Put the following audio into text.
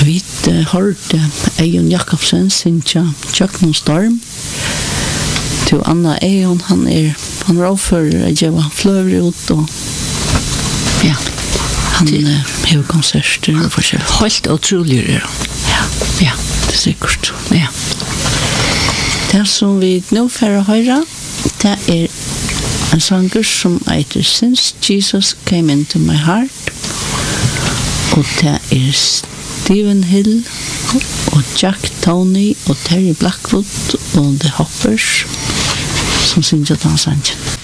Vi hørte Eion Jakobsen synja Tjøknon Storm. Til Anna Eion, han råfører at jeg var fløver ut, og ja, han har konserter og forskjell. Helt utrolig, ja. Ja, det er sikkert. Ja. Det som vi nå får høre, det en sanger som heter Since Jesus Came Into My Heart, og det Stephen Hill og Jack Tony og Terry Blackwood og The Hoppers som synger den sangen.